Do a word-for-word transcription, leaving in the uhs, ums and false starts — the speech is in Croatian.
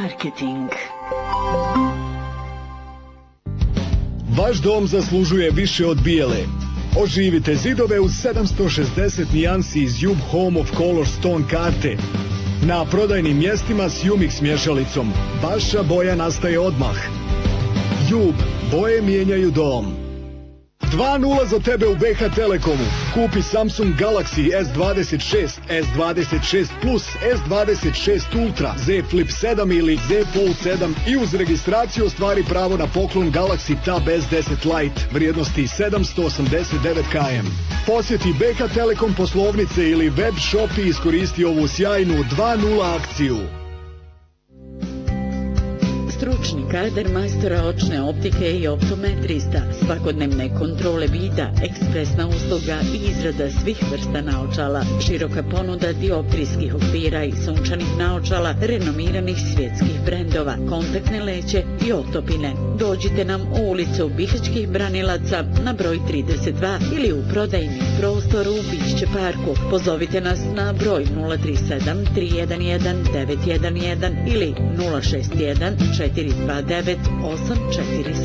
Marketing. Vaš dom zaslužuje više od bijele. Oživite zidove u sedamsto šezdeset nijansi iz Jub Home of Color Stone karte. Na prodajnim mjestima s Umix mješalicom. Vaša boja nastaje odmah. Jub, boje mijenjaju dom. dva nula za tebe u B H Telekomu. Kupi Samsung Galaxy S dvadeset šest, S dvadeset šest Plus, S dvadeset šest Ultra, Z Flip sedam ili Z Fold sedam i uz registraciju ostvari pravo na poklon Galaxy Tab S deset Lite vrijednosti sedamsto osamdeset devet kilometara. Posjeti B H Telekom poslovnice ili web shop i iskoristi ovu sjajnu dva nula akciju. Stručni kadar majstora očne optike i optometrista, svakodnevne kontrole vida, ekspresna usluga i izrada svih vrsta naočala, široka ponuda dioptrijskih okvira i sunčanih naočala, renomiranih svjetskih brendova, kontaktne leće i otopine. Dođite nam u ulicu Bihaćkih Branilaca na broj trideset dva ili u prodajni prostor u Bišće parku. Pozovite nas na broj nula tri sedam tri jedan jedan devet jedan jedan ili nula šest jedan četiri dva devet osam četiri